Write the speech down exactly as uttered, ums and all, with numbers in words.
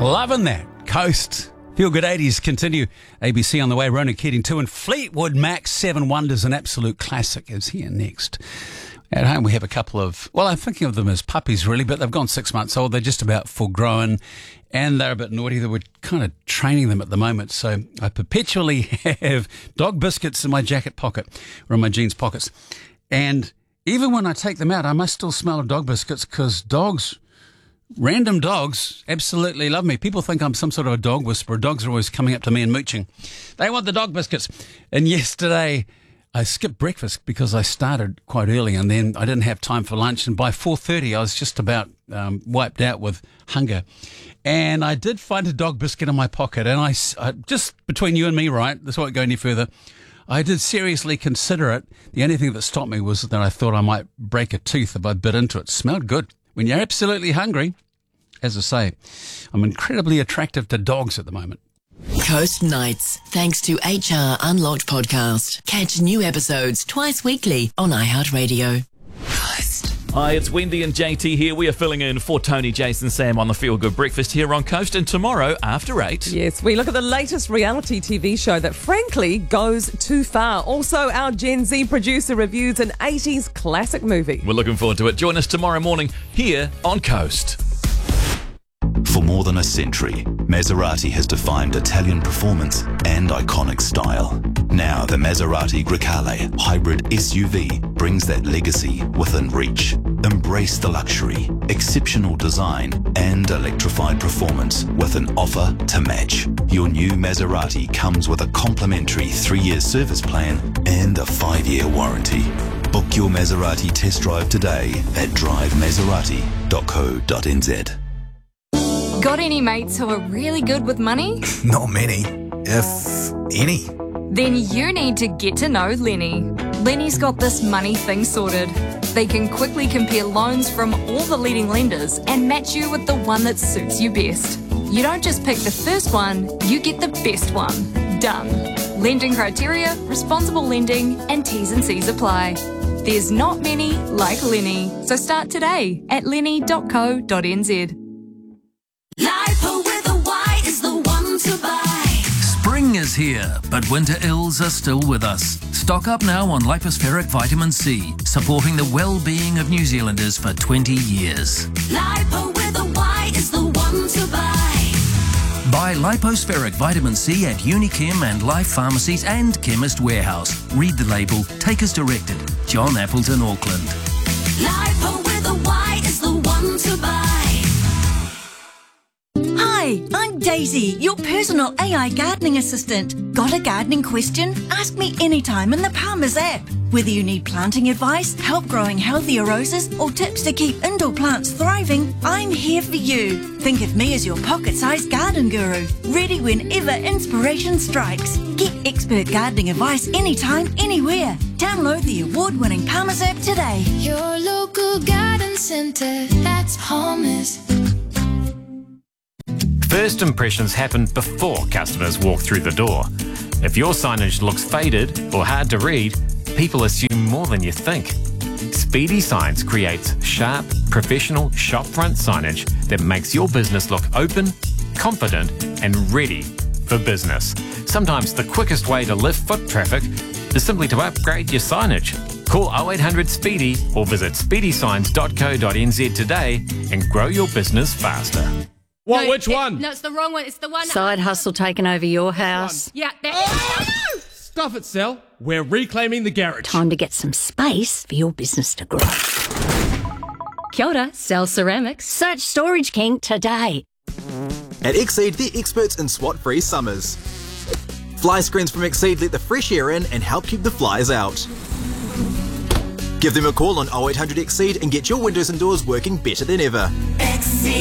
Loving that. Coast. Feel Good eighties continue. A B C on the way. Ronan Keating two and Fleetwood Mac's Seven Wonders, an absolute classic, is here next. At home we have a couple of, well, I'm thinking of them as puppies really, but they've gone six months old. They're just about full grown and they're a bit naughty. We're kind of training them at the moment. So I perpetually have dog biscuits in my jacket pocket or in my jeans pockets. And even when I take them out, I must still smell of dog biscuits because dogs, random dogs, absolutely love me. People think I'm some sort of a dog whisperer. Dogs are always coming up to me and mooching. They want the dog biscuits. And yesterday I skipped breakfast because I started quite early and then I didn't have time for lunch. And by four thirty, I was just about um, wiped out with hunger. And I did find a dog biscuit in my pocket. And I, I just between you and me, right, this won't go any further, I did seriously consider it. The only thing that stopped me was that I thought I might break a tooth if I bit into it. It smelled good. When you're absolutely hungry, as I say, I'm incredibly attractive to dogs at the moment. Coast Nights, thanks to H R Unlocked podcast. Catch new episodes twice weekly on iHeartRadio. Coast. Hi, it's Wendy and J T here. We are filling in for Tony, Jason, Sam on the Feel Good Breakfast here on Coast. And tomorrow, after eight... Yes, we look at the latest reality T V show that frankly goes too far. Also, our Gen Z producer reviews an eighties classic movie. We're looking forward to it. Join us tomorrow morning here on Coast. For more than a century, Maserati has defined Italian performance and iconic style. Now the Maserati Grecale hybrid S U V brings that legacy within reach. Embrace the luxury, exceptional design and electrified performance with an offer to match. Your new Maserati comes with a complimentary three-year service plan and a five-year warranty. Book your Maserati test drive today at drive maserati dot co dot n z. Got any mates who are really good with money? Not many, if any. Then you need to get to know Lenny. Lenny's got this money thing sorted. They can quickly compare loans from all the leading lenders and match you with the one that suits you best. You don't just pick the first one, you get the best one. Done. Lending criteria, responsible lending, and T's and C's apply. There's not many like Lenny, so start today at lenny dot co dot n z. Lipo with a Y is the one to buy. Spring is here, but winter ills are still with us. Stock up now on Lipospheric Vitamin C, supporting the well-being of New Zealanders for twenty years. Lipo with a Y is the one to buy. Buy Lipospheric Vitamin C at Unichem and Life Pharmacies and Chemist Warehouse. Read the label, take as directed. John Appleton, Auckland. Lipo with a Y is the one to buy. Hi, I'm Daisy, your personal A I gardening assistant. Got a gardening question? Ask me anytime in the Palmer's app. Whether you need planting advice, help growing healthier roses, or tips to keep indoor plants thriving, I'm here for you. Think of me as your pocket-sized garden guru, ready whenever inspiration strikes. Get expert gardening advice anytime, anywhere. Download the award-winning Palmer's app today. Your local garden centre, that's Palmer's. First impressions happen before customers walk through the door. If your signage looks faded or hard to read, people assume more than you think. Speedy Signs creates sharp, professional shopfront signage that makes your business look open, confident, and ready for business. Sometimes the quickest way to lift foot traffic is simply to upgrade your signage. Call oh eight hundred SPEEDY or visit speedy signs dot co dot n z today and grow your business faster. What? No, Which it, one? No, it's the wrong one. It's the one. Side hustle taking over your house. Yeah. That, Oh! Stuff it, Sel. We're reclaiming the garage. Time to get some space for your business to grow. Kia ora, Cell Ceramics. Search Storage King today. At Exceed, they're experts in SWAT-free summers. Fly screens from Exceed let the fresh air in and help keep the flies out. Give them a call on oh eight hundred Exceed and get your windows and doors working better than ever. Exceed.